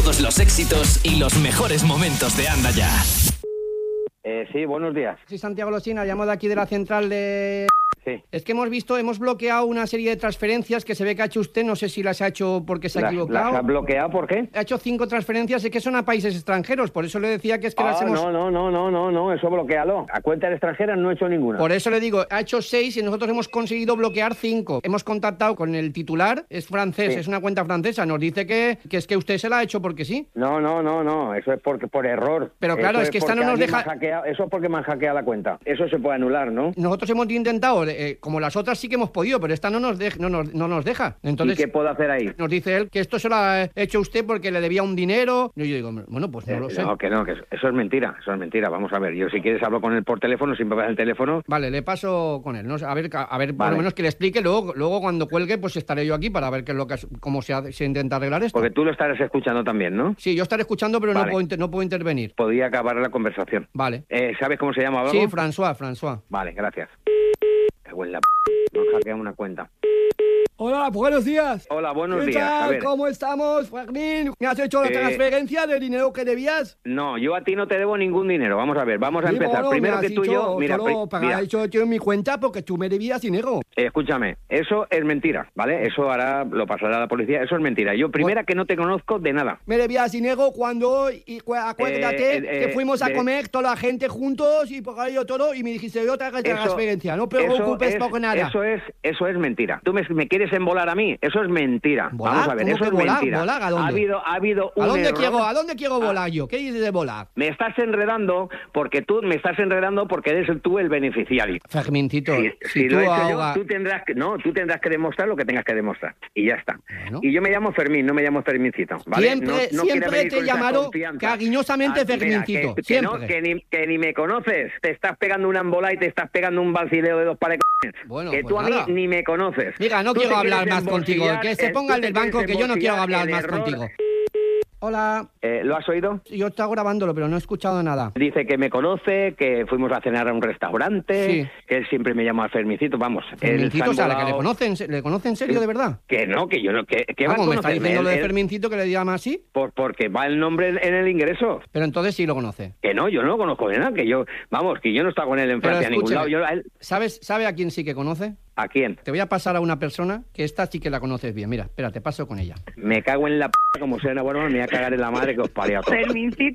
todos los éxitos y los mejores momentos de Anda Ya. Sí, buenos días. Soy Santiago Losina, llamo de aquí de la central de... Sí. Es que hemos bloqueado una serie de transferencias que se ve que ha hecho usted, no sé si las ha hecho porque se ha equivocado. ¿Las ha bloqueado por qué? Ha hecho 5 transferencias, es que son a países extranjeros, por eso le decía que es que las hemos... No, eso bloquealo. A cuenta extranjera no he hecho ninguna. Por eso le digo, ha hecho 6 y nosotros hemos conseguido bloquear 5. Hemos contactado con el titular, es francés, Sí. es una cuenta francesa, nos dice que es que usted se la ha hecho porque sí. No, eso es por error. Pero claro, Eso es que esta no nos alguien deja... me ha hackeado, eso es porque me han hackeado la cuenta. Eso se puede anular, ¿no? Nosotros hemos intentado, como las otras sí que hemos podido, pero esta no nos deja. Entonces, ¿Y qué puedo hacer ahí? nos dice él que esto se lo ha hecho usted porque le debía un dinero. Y yo digo, bueno, pues no lo sé. No, que eso es mentira, Vamos a ver, yo si quieres hablo con él por teléfono, siempre vas al teléfono. Vale, le paso con él, ¿no? A ver Vale. por lo menos que le explique, luego cuando cuelgue, pues estaré yo aquí para ver qué es lo que cómo se intenta arreglar esto. Porque tú lo estarás escuchando también, ¿no? Sí, yo estaré escuchando, pero Vale. no puedo intervenir. Podía acabar la conversación. Vale. ¿Sabes cómo se llama? ¿Algo? Sí, François. Vale, gracias. Cago en la nos hackean una cuenta. Hola, buenos días. Hola, buenos ¿Qué días. tal? A ver. ¿Cómo estamos, Fermín? ¿Me has hecho la transferencia del dinero que debías? No, yo a ti no te debo ningún dinero. Vamos a ver, vamos a Sí, empezar. bueno, Primero me que has tú y dicho, yo... Mira, solo mira, he dicho yo en mi cuenta porque tú me debías dinero. Escúchame, eso es mentira, ¿vale? Eso ahora lo pasará a la policía. Eso es mentira. Yo, primera, que no te conozco de nada. Me debías dinero cuando, acuérdate, que fuimos a comer toda la gente juntos y por ello todo, y me dijiste, yo te hago la transferencia, no te preocupes por nada. Eso es mentira. Tú me quieres embolar a mí. Eso es mentira. ¿Volar? Vamos a ver, ¿Cómo eso que es volar? mentira. ¿Volar a dónde? Ha habido un ¿A dónde error. quiero volar yo? ¿Qué dices de volar? Me estás enredando porque eres tú el beneficiario. Fermincito, Si si tú lo he hecho ahogas... yo, tú tendrás que demostrar lo que tengas que demostrar. Y ya está. Bueno. Y yo me llamo Fermín, no me llamo Fermincito, ¿vale? Siempre te he llamado cariñosamente Fermincito. Mira, Siempre. que ni me conoces. Te estás pegando una embola y te estás pegando un balsideo de 2 pares. Bueno, que pues tú a nada. mí ni me conoces. Mira, no Tú quiero te hablar quieres más contigo. embolsillar, Que se ponga el del tú te banco, quieres que yo no quiero embolsillar hablar el más error. contigo. Hola. ¿Lo has oído? Yo estaba grabándolo, pero no he escuchado nada. Dice que me conoce, que fuimos a cenar a un restaurante, Sí. que él siempre me llama Fermicito, vamos. Fermincito, o sea, que le le conocen en serio, de verdad. Que no, que yo no, que va a ¿Cómo me está conocerme? diciendo lo de Él- Fermincito que le llama así? porque va el nombre en el ingreso. Pero entonces sí lo conoce. Que no, yo no lo conozco de nada, que yo no he estado con él en Pero Francia a ningún lado. escúchame, Yo a él, ¿sabe a quién sí que conoce? ¿a quién? Te voy a pasar a una persona que esta sí que la conoces bien. Mira, espera, te paso con ella. Me cago en la como sea una buena, me voy a cagar en la madre que os parió a todos. Fermincito.